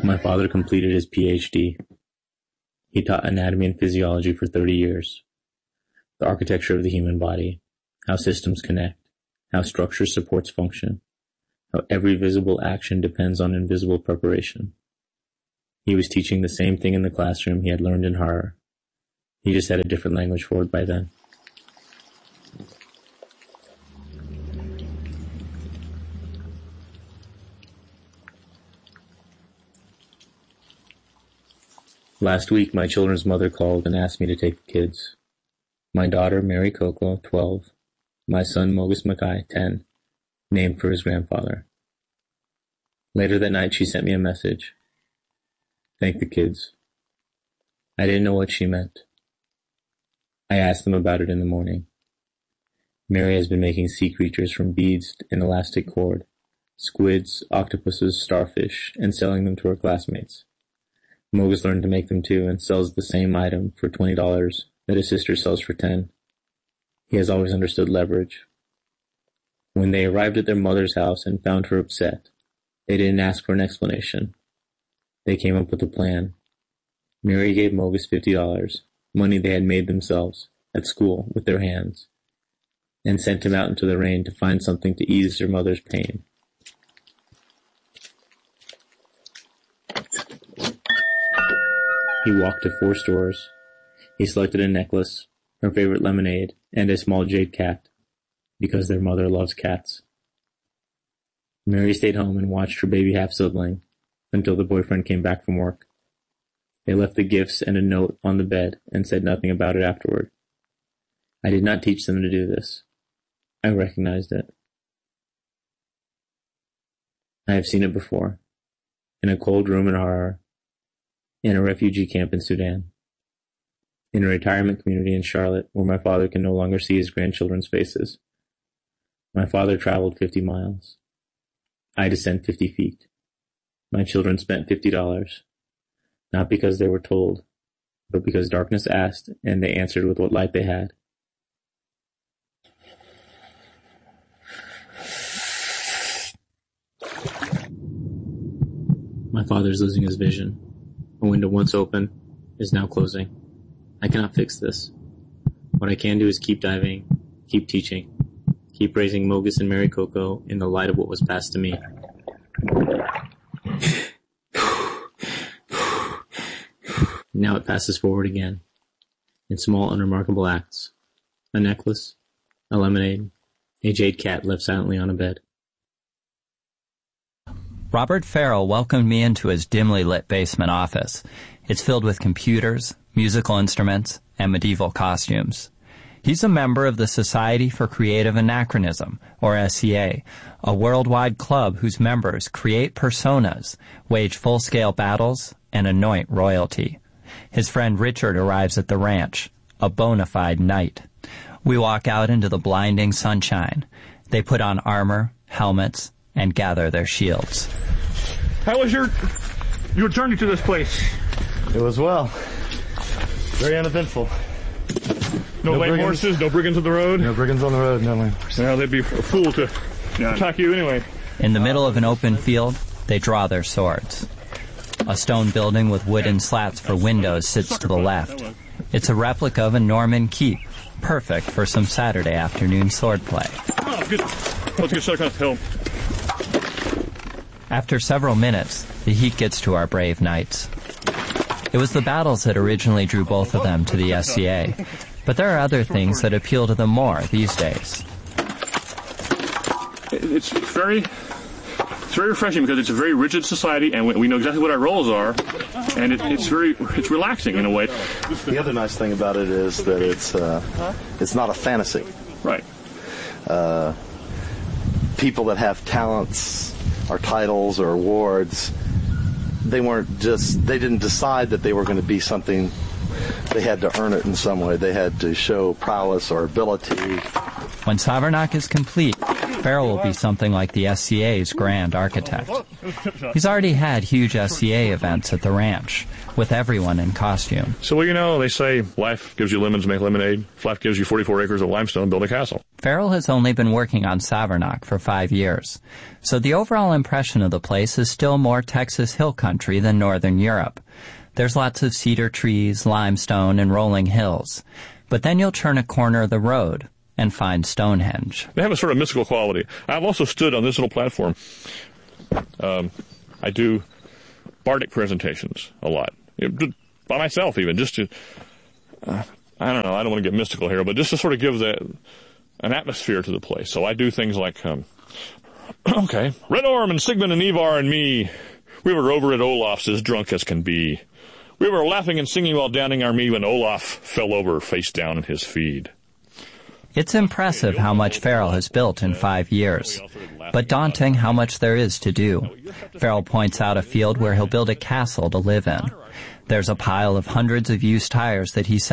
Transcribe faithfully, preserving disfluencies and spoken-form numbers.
My father completed his P H D. He taught anatomy and physiology for thirty years. The architecture of the human body, how systems connect, how structure supports function, how every visible action depends on invisible preparation. He was teaching the same thing in the classroom he had learned in horror. He just had a different language for it by then. Last week, my children's mother called and asked me to take the kids. My daughter, Mary Coco, twelve. My son, Mogus Mackay, ten. Named for his grandfather. Later that night, she sent me a message. Thank the kids. I didn't know what she meant. I asked them about it in the morning. Mary has been making sea creatures from beads and elastic cord, squids, octopuses, starfish, and selling them to her classmates. Mogus learned to make them too and sells the same item for twenty dollars that his sister sells for ten dollars. He has always understood leverage. When they arrived at their mother's house and found her upset, they didn't ask for an explanation. They came up with a plan. Mary gave Mogus fifty dollars, money they had made themselves, at school, with their hands, and sent him out into the rain to find something to ease their mother's pain. He walked to four stores. He selected a necklace, her favorite lemonade, and a small jade cat, because their mother loves cats. Mary stayed home and watched her baby half-sibling until the boyfriend came back from work. They left the gifts and a note on the bed and said nothing about it afterward. I did not teach them to do this. I recognized it. I have seen it before, in a cold room in Harar, in a refugee camp in Sudan, in a retirement community in Charlotte where my father can no longer see his grandchildren's faces. My father traveled fifty miles. I descend fifty feet. My children spent fifty dollars, not because they were told, but because darkness asked and they answered with what light they had. My father is losing his vision. A window once open is now closing. I cannot fix this. What I can do is keep diving, keep teaching, keep raising Mogus and Mary Coco in the light of what was passed to me. Now it passes forward again, in small, unremarkable acts. A necklace, a lemonade, a jade cat left silently on a bed. Robert Farrell welcomed me into his dimly lit basement office. It's filled with computers, musical instruments, and medieval costumes. He's a member of the Society for Creative Anachronism, or S C A, a worldwide club whose members create personas, wage full-scale battles, and anoint royalty. His friend Richard arrives at the ranch, a bona fide knight. We walk out into the blinding sunshine. They put on armor, helmets, and gather their shields. How was your your journey to this place? It was well. Very uneventful. No, no lame brigands. Horses, no brigands on the road? No brigands on the road, no lame horses. Well, they'd be a fool to yeah. attack you anyway. In the middle of an open field, they draw their swords. A stone building with wooden slats for windows sits to the left. It's a replica of a Norman keep, perfect for some Saturday afternoon swordplay. Oh, good. Let's get stuck on the hill. After several minutes, the heat gets to our brave knights. It was the battles that originally drew both of them to the S C A, but there are other things that appeal to them more these days. It's very, it's very refreshing because it's a very rigid society, and we know exactly what our roles are, and it, it's very, it's relaxing in a way. The other nice thing about it is that it's, uh, it's not a fantasy. Right. Uh, people that have talents or titles or awards, they weren't just, they didn't decide that they were going to be something. They had to earn it in some way. They had to show prowess or ability. When Savernake is complete, Farrell will be something like the S C A's grand architect. He's already had huge S C A events at the ranch, with everyone in costume. So, well, you know, they say life gives you lemons, make lemonade. If life gives you forty-four acres of limestone, build a castle. Farrell has only been working on Savernake for five years, so the overall impression of the place is still more Texas hill country than Northern Europe. There's lots of cedar trees, limestone, and rolling hills. But then you'll turn a corner of the road and find Stonehenge. They have a sort of mystical quality. I've also stood on this little platform. Um, I do bardic presentations a lot. By myself, even, just to, uh, I don't know, I don't want to get mystical here, but just to sort of give the, an atmosphere to the place. So I do things like, um, okay, Red Orm and Sigmund and Ivar and me, we were over at Olaf's as drunk as can be. We were laughing and singing while downing our mead when Olaf fell over face down in his feed. It's impressive how much Farrell has built in five years, but daunting how much there is to do. Farrell points out a field where he'll build a castle to live in. There's a pile of hundreds of used tires that he says